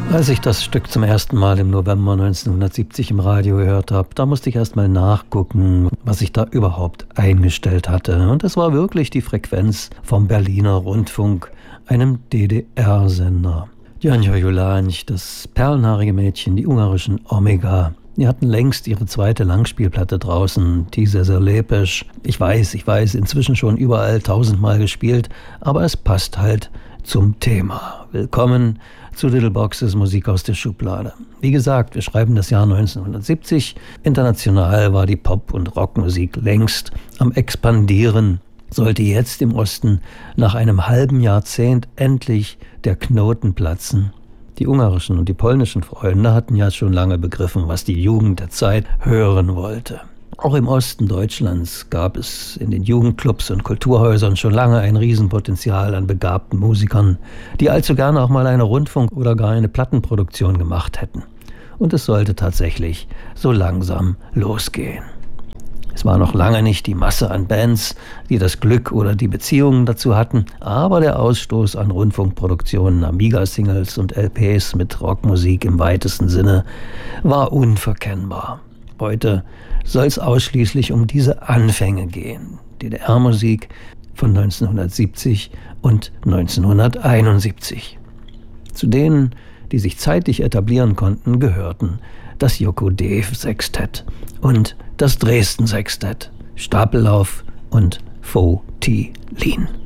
Als ich das Stück zum ersten Mal im November 1970 im Radio gehört habe, da musste ich erst mal nachgucken, was ich da überhaupt eingestellt hatte. Und es war wirklich die Frequenz vom Berliner Rundfunk, einem DDR-Sender. Janja Julanj, das perlenhaarige Mädchen, die ungarischen Omega, die hatten längst ihre zweite Langspielplatte draußen, Tíz ezer lépés. Ich weiß, inzwischen schon überall 1000-mal gespielt, aber es passt halt zum Thema. Willkommen zu Little Boxes Musik aus der Schublade. Wie gesagt, wir schreiben das Jahr 1970. International war die Pop- und Rockmusik längst am Expandieren. Sollte jetzt im Osten nach einem halben Jahrzehnt endlich der Knoten platzen? Die ungarischen und die polnischen Freunde hatten ja schon lange begriffen, was die Jugend der Zeit hören wollte. Auch im Osten Deutschlands gab es in den Jugendclubs und Kulturhäusern schon lange ein Riesenpotenzial an begabten Musikern, die allzu gerne auch mal eine Rundfunk- oder gar eine Plattenproduktion gemacht hätten. Und es sollte tatsächlich so langsam losgehen. Es war noch lange nicht die Masse an Bands, die das Glück oder die Beziehungen dazu hatten, aber der Ausstoß an Rundfunkproduktionen, Amiga-Singles und LPs mit Rockmusik im weitesten Sinne war unverkennbar. Heute soll es ausschließlich um diese Anfänge gehen. DDR-Musik von 1970 und 1971. Zu denen, die sich zeitlich etablieren konnten, gehörten das Joko Dev Sextett und das Dresden Sextett, Stapellauf und Fo Ti Lin.